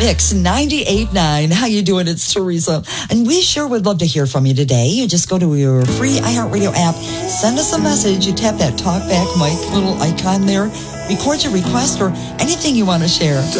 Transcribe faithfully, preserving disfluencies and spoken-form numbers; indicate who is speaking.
Speaker 1: Mix ninety-eight point nine. How you doing? It's Teresa. And we sure would love to hear from you today. You just go to your free iHeartRadio app, send us a message, you tap that talkback mic little icon there, record your request or anything you want to share.